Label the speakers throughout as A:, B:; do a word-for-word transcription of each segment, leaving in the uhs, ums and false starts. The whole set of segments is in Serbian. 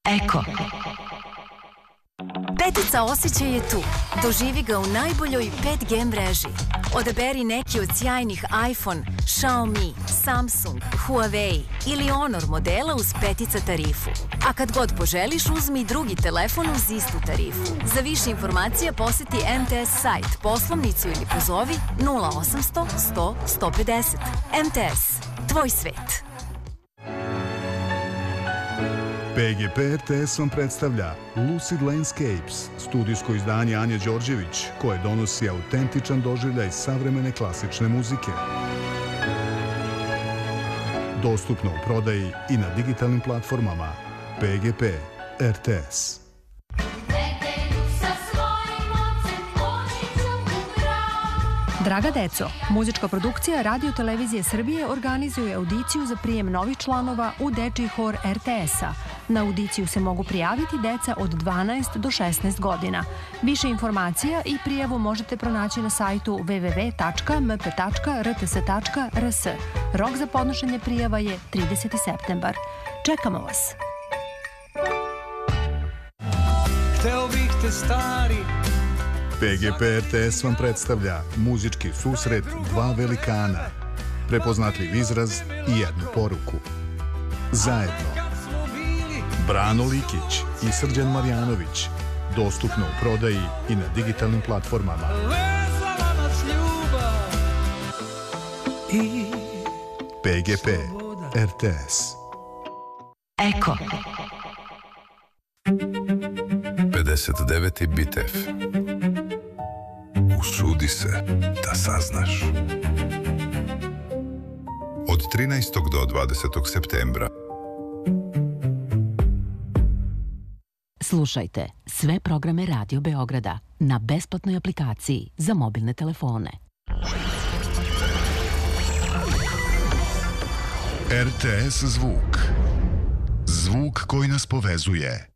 A: Eko. Petica osjećaj je tu. Doživi ga u najboljoj pet G mreži. Odaberi neki od sjajnih iPhone, Xiaomi, Samsung, Huawei ili Honor modela uz petica tarifu. A kad god poželiš, uzmi drugi telefon uz istu tarifu. Za više informacija poseti M T S sajt, poslovnicu ili pozovi nula osamsto sto sto pedeset. M T S. Tvoj svet.
B: P G P R T S vam predstavlja Lucid Landscapes, studijsko izdanje Anje Đorđević, koje donosi autentičan doživljaj savremene klasične muzike. Dostupno u prodaji i na digitalnim platformama. P G P R T S.
C: Draga deco, muzička produkcija Radio Televizije Srbije organizuje audiciju za prijem novih članova u dečiji hor R T S-a. Na audiciju se mogu prijaviti deca od dvanaest do šesnaest godina. Više informacija i prijavu možete pronaći na sajtu w w w tačka m p tačka r t s tačka r s. Rok za podnošenje prijava je trideseti septembar. Čekamo vas!
D: Hteo bih te stari.
B: P G P R T S vam predstavlja muzički susret dva velikana, prepoznatljiv izraz i jednu poruku. Zajedno. Brano Likić i Srđan Marjanović. Dostupno u prodaji i na digitalnim platformama. P G P R T S.
A: Eko.
E: pedeset deveti Bit F. Usudi se da saznaš. Od trinaestog do dvadesetog septembra.
F: Slušajte sve programe Radio Beograda na besplatnoj aplikaciji za mobilne telefone.
B: R T S zvuk. Zvuk koji nas povezuje.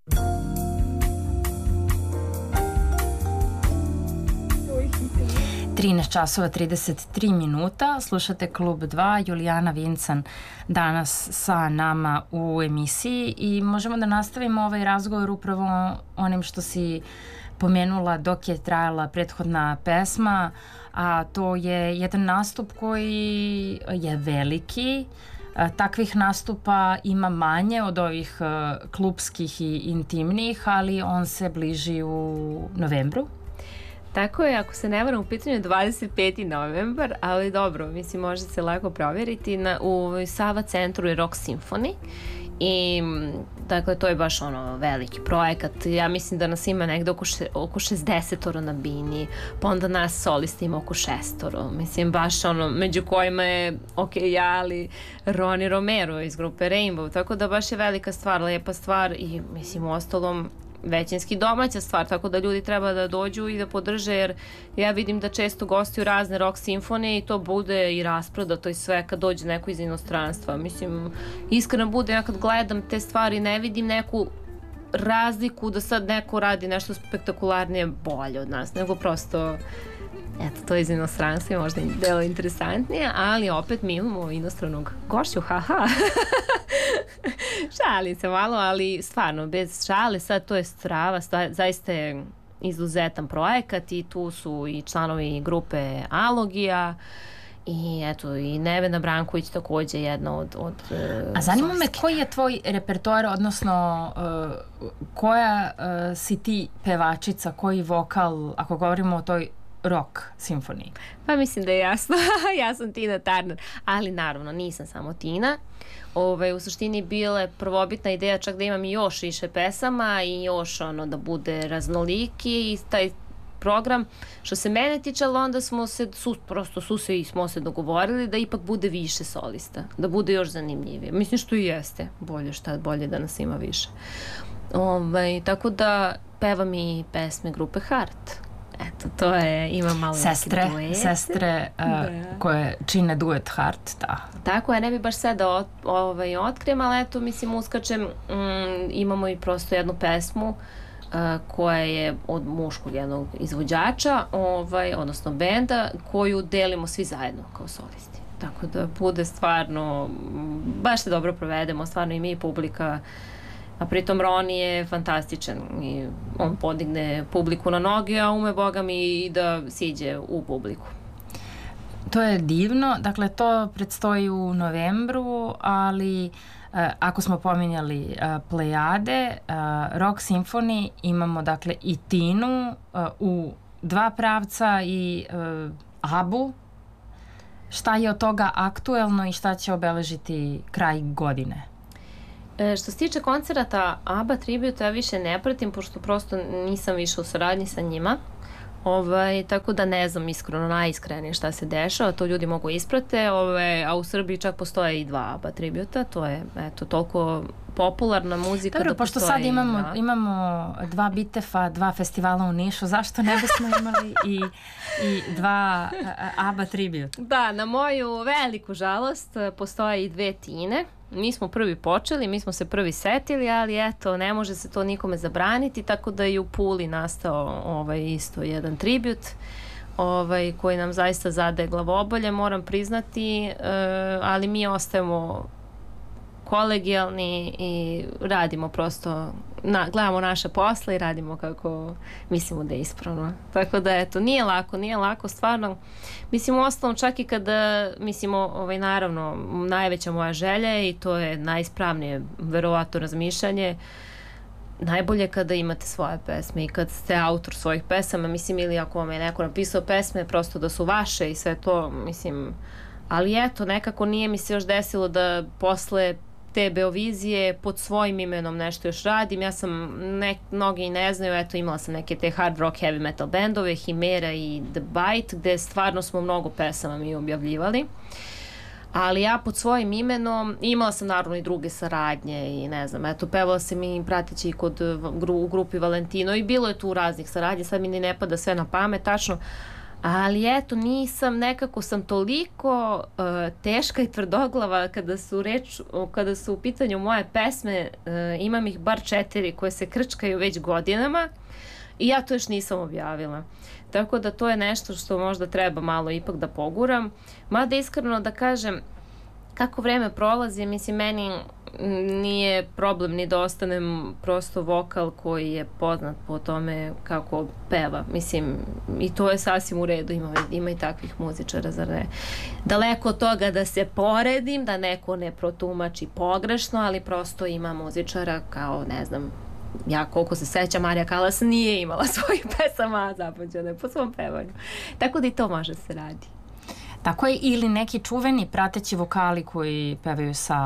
G: trinaest časova trideset tri minuta, slušate Klub dva, Julijana Vincan danas sa nama u emisiji i možemo da nastavimo ovaj razgovor upravo onim što si pomenula dok je trajala prethodna pesma, a to je jedan nastup koji je veliki. Takvih nastupa ima manje od ovih klubskih i intimnih, ali on se bliži u novembru.
H: Tako je, ako se ne varam, u pitanju je dvadeset peti novembar, ali dobro, mislim, može se lako provjeriti. Na, u Sava centru je Rock Symphony i dakle, to je baš ono veliki projekat. Ja mislim da nas ima negde oko, še, oko šezdesetoro na bini, pa onda nas solisti ima oko šestoro. Mislim, baš ono, među kojima je, ok, ja, ali Ronnie Romero iz grupe Rainbow, tako da baš je velika stvar, lepa stvar i mislim, u ostalom, većinski domaća stvar, tako da ljudi treba da dođu i da podrže, jer ja vidim da često gostuju razne rock simfonije i to bude i rasprodato i sve kad dođe neko iz inostranstva. Mislim, iskreno bude, ja kad gledam te stvari ne vidim neku razliku da sad neko radi nešto spektakularnije bolje od nas, nego prosto eto, to je iz inostranstva je možda delo interesantnije, ali opet mi imamo inostranog gošću, haha. Šalim se malo, ali stvarno, bez šale, sad to je strava, sta, zaista je izuzetan projekat i tu su i članovi grupe Alogija i eto, i Nevena Branković takođe jedna od... od
G: A zanima me koji je tvoj repertoar, odnosno uh, koja uh, si ti pevačica, koji vokal, ako govorimo o toj rock simfoniji?
H: Pa mislim da je jasno. Ja sam Tina Turner, ali naravno nisam samo Tina. Ove, u suštini bila je prvobitna ideja čak da imam još više pesama i još ono da bude raznoliki i taj program što se mene tiče, ali onda smo se su, prosto su se i smo se dogovorili da ipak bude više solista, da bude još zanimljivije. Mislim što i jeste, bolje šta bolje da nas ima više. Ove, tako da pevam i pesme grupe Heart. Eto, to je, ima malo
G: sestre, sestre uh, da. Koje čine duet Heart, da.
H: Tako je, ne bi baš sad da ot, ovaj, otkrijem, ali eto, mislim, uskačem, mm, imamo i prosto jednu pesmu uh, koja je od muškog jednog izvođača, ovaj, odnosno benda, koju delimo svi zajedno kao solisti. Tako da bude stvarno, baš se dobro provedemo, stvarno i mi i publika A pritom Roni je fantastičan i on podigne publiku na noge, a ume Boga mi i da siđe u publiku.
G: To je divno, dakle to predstoji u novembru, ali ako smo pominjali uh, Plejade, uh, Rock Symphony, imamo dakle i Tinu uh, u dva pravca i uh, Abu. Šta je od toga aktuelno i šta će obeležiti kraj godine?
H: E, što se tiče koncerata ABBA Tribute, ja više ne pratim, pošto prosto nisam više u saradnji sa njima. Ovaj, tako da ne znam iskreno, najiskrenije šta se dešava, to ljudi mogu isprate, ovaj, a u Srbiji čak postoje i dva ABBA tributa, to je eto, toliko popularna muzika.
G: Dobro,
H: da
G: pošto sad imamo,
H: dva.
G: imamo dva Bitefa, dva festivala u Nišu, zašto ne bismo imali i, i dva ABBA tributa?
H: Da, na moju veliku žalost postoje i dve Tine. Mi smo prvi počeli, mi smo se prvi setili, ali eto, ne može se to nikome zabraniti, tako da je u Puli nastao ovaj, isto jedan tribut ovaj, koji nam zaista zadaje glavobolje, moram priznati, e, ali mi ostajemo kolegijalni i radimo prosto, na, gledamo naše posle i radimo kako mislimo da je ispravno. Tako da eto, nije lako, nije lako, stvarno. Mislim, u ostalom čak i kada, mislim, ovaj, naravno, najveća moja želja i to je najispravnije, verovatno, razmišljanje, najbolje kada imate svoje pesme i kad ste autor svojih pesama, mislim, ili ako vam je neko napisao pesme, prosto da su vaše i sve to, mislim, ali eto, nekako nije mi se još desilo da posle te Beovizije pod svojim imenom nešto još radim. Ja sam, ne, mnogi i ne znaju, eto imala sam neke te hard rock heavy metal bendove, Himera i The Bite, gde stvarno smo mnogo pesama mi objavljivali. Ali ja pod svojim imenom imala sam naravno i druge saradnje i ne znam, eto pevala sam i prateći kod, u grupi Valentino i bilo je tu raznih saradnje, sad mi ne pada sve na pamet, tačno. Ali eto, nisam, nekako sam toliko uh, teška i tvrdoglava kada su, reč, kada su u pitanju moje pesme, uh, imam ih bar četiri koje se krčkaju već godinama i ja to još nisam objavila. Tako da to je nešto što možda treba malo ipak da poguram. Mada iskreno da kažem, kako vreme prolazi, mislim, meni nije problem ni da ostanem prosto vokal koji je poznat po tome kako peva. Mislim, i to je sasvim u redu, ima, ima i takvih muzičara, zar ne? Daleko od toga da se poredim, da neko ne protumači pogrešno, ali prosto ima muzičara kao, ne znam, ja koliko se sećam, Marija Kalas nije imala svojih pesama zapamćene po svom pevanju. Tako da i to može se radi.
G: Tako je, ili neki čuveni prateći vokali koji pevaju sa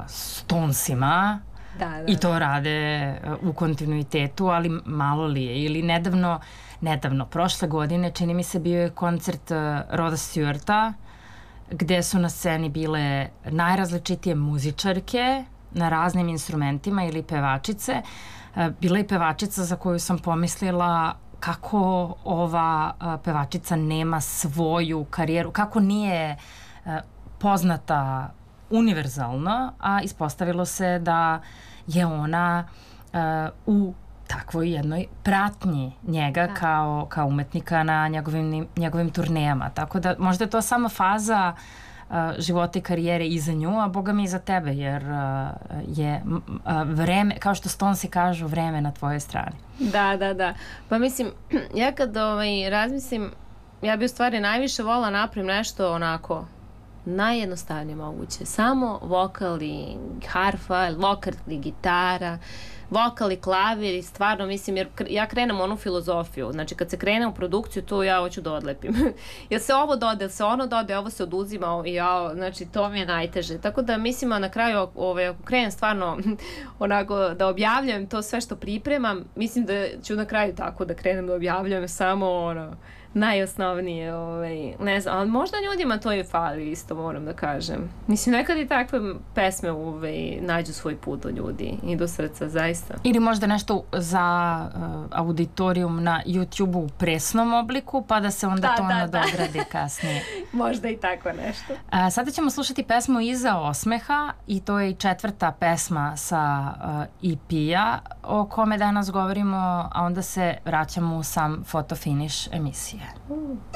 G: Stonesima
H: da, da.
G: i to rade u kontinuitetu, ali malo li je. Ili nedavno, nedavno, prošle godine, čini mi se, bio je koncert Roda Stewarta, gde su na sceni bile najrazličitije muzičarke na raznim instrumentima ili pevačice. Bila je pevačica za koju sam pomislila kako ova a, pevačica nema svoju karijeru, kako nije a, poznata univerzalno, a ispostavilo se da je ona a, u takvoj jednoj pratnji njega kao, kao umetnika na njegovim, njegovim turnejama. Tako da možda je to samo faza uh, života i karijere i za nju, a boga mi i za tebe, jer uh, je uh, vreme, kao što Stonesi kažu, vreme na tvojoj strani.
H: Da, da, da. Pa mislim, ja kad ovaj, razmislim, ja bi u stvari najviše volila napravim nešto onako najjednostavnije moguće. Samo vokal i harfa, vokal i gitara, vokal i klavir i stvarno mislim, jer ja krenem onu filozofiju, znači kad se krene u produkciju, to ja hoću da odlepim. Jel se ovo dode, jel se ono dode, ovo se oduzima i ja, znači to mi je najteže. Tako da mislim, a na kraju ove, ako krenem stvarno onako da objavljujem to sve što pripremam, mislim da ću na kraju tako da krenem da objavljujem samo ono najosnovnije, ovaj, ne znam, ali možda ljudima to i fali isto, moram da kažem. Mislim, nekad i takve pesme ovaj, nađu svoj put do ljudi i do srca, zaista.
G: Ili možda nešto za uh, auditorijum na YouTube-u u presnom obliku, pa da se onda
H: da,
G: to
H: da,
G: nadogradi
H: da.
G: kasnije.
H: Možda i tako nešto.
G: A, sada ćemo slušati pesmu Iza osmeha i to je i četvrta pesma sa uh, E P-a o kome danas govorimo, a onda se vraćamo u sam fotofiniš emisije. Mm.